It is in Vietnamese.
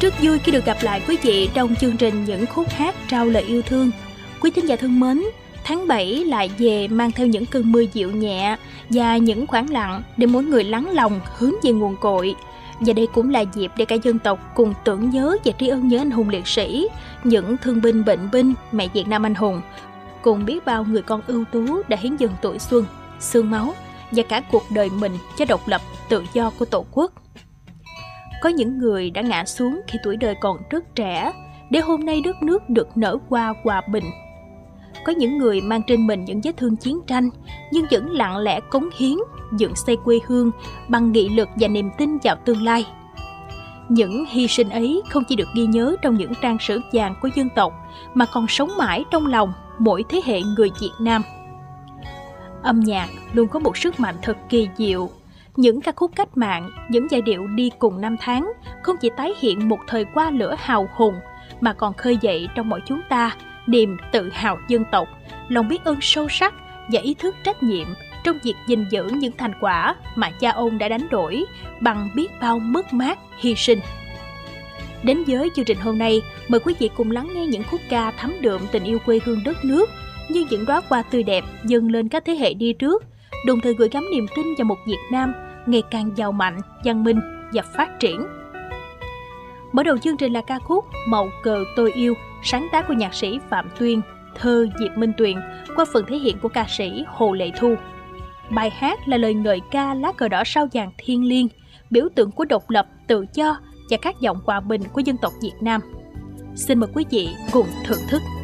Rất vui khi được gặp lại quý vị trong chương trình Những khúc hát trao lời yêu thương. Quý thính giả thân mến, tháng 7 lại về mang theo những cơn mưa dịu nhẹ và những khoảng lặng để mỗi người lắng lòng hướng về nguồn cội. Và đây cũng là dịp để cả dân tộc cùng tưởng nhớ và tri ân những anh hùng liệt sĩ, những thương binh bệnh binh, mẹ Việt Nam anh hùng, cùng biết bao người con ưu tú đã hiến dâng tuổi xuân, xương máu và cả cuộc đời mình cho độc lập, tự do của Tổ quốc. Có những người đã ngã xuống khi tuổi đời còn rất trẻ, để hôm nay đất nước được nở hoa hòa bình. Có những người mang trên mình những vết thương chiến tranh, nhưng vẫn lặng lẽ cống hiến, dựng xây quê hương bằng nghị lực và niềm tin vào tương lai. Những hy sinh ấy không chỉ được ghi nhớ trong những trang sử vàng của dân tộc, mà còn sống mãi trong lòng mỗi thế hệ người Việt Nam. Âm nhạc luôn có một sức mạnh thật kỳ diệu. Những ca khúc cách mạng, những giai điệu đi cùng năm tháng không chỉ tái hiện một thời qua lửa hào hùng, mà còn khơi dậy trong mỗi chúng ta niềm tự hào dân tộc, lòng biết ơn sâu sắc và ý thức trách nhiệm trong việc gìn giữ những thành quả mà cha ông đã đánh đổi bằng biết bao mất mát, hy sinh. Đến với chương trình hôm nay, mời quý vị cùng lắng nghe những khúc ca thấm đượm tình yêu quê hương đất nước, như những đóa hoa tươi đẹp dâng lên các thế hệ đi trước, đồng thời gửi gắm niềm tin vào một Việt Nam ngày càng giàu mạnh, văn minh và phát triển. Mở đầu chương trình là ca khúc Màu cờ tôi yêu, sáng tác của nhạc sĩ Phạm Tuyên, thơ Diệp Minh Tuyền, qua phần thể hiện của ca sĩ Hồ Lệ Thu. Bài hát là lời ngợi ca lá cờ đỏ sao vàng thiêng liêng, biểu tượng của độc lập, tự do và khát vọng hòa bình của dân tộc Việt Nam. Xin mời quý vị cùng thưởng thức.